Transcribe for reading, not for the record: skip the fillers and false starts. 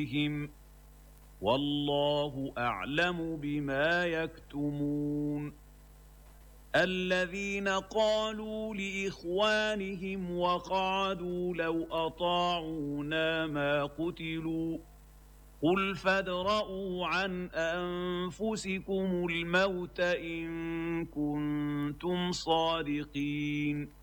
والله أعلم بما يكتمون. الذين قالوا لإخوانهم وقعدوا لو أطاعونا ما قتلوا قل فادرءوا عن أنفسكم الموت إن كنتم صادقين.